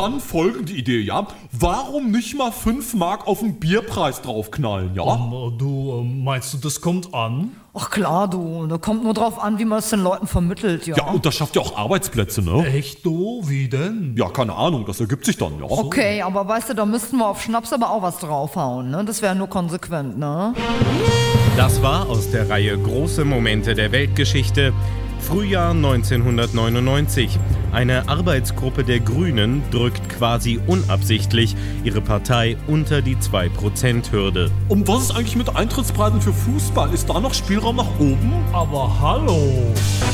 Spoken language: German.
dann folgende Idee, ja? Warum nicht mal 5 Mark auf den Bierpreis draufknallen, ja? Meinst du, das kommt an? Ach klar, du. Da kommt nur drauf an, wie man es den Leuten vermittelt, ja. Ja, und das schafft ja auch Arbeitsplätze, ne? Echt, du? Wie denn? Ja, keine Ahnung, das ergibt sich dann, ja. Okay, aber weißt du, da müssten wir auf Schnaps aber auch was draufhauen, ne? Das wäre nur konsequent, ne? Das war aus der Reihe Große Momente der Weltgeschichte. Frühjahr 1999. Eine Arbeitsgruppe der Grünen drückt quasi unabsichtlich ihre Partei unter die 2%-Hürde. Und was ist eigentlich mit Eintrittspreisen für Fußball? Ist da noch Spielraum nach oben? Aber hallo!